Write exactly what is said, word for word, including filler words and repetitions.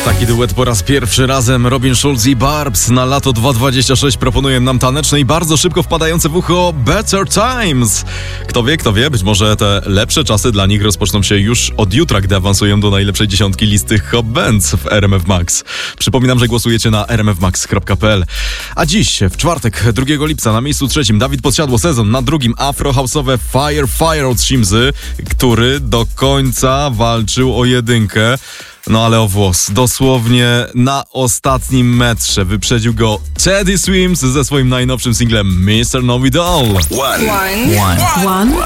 Taki duet po raz pierwszy razem. Robin Schulz i Barbs na lato dwa tysiące dwudzieste szóste proponują nam taneczne i bardzo szybko wpadające w ucho Better Times. Kto wie, kto wie, być może te lepsze czasy dla nich rozpoczną się już od jutra, gdy awansują do najlepszej dziesiątki listy Hot Bands w R M F Max. Przypominam, że głosujecie na r m f max kropka p l. A dziś, w czwartek, drugiego lipca, na miejscu trzecim Dawid Podsiadło Sezon, na drugim afro-house'owe Fire Fire od Shimzy, który do końca walczył o jedynkę. No ale o włos, dosłownie na ostatnim metrze wyprzedził go Teddy Swims ze swoim najnowszym singlem mister Know It All. One. One. One. One.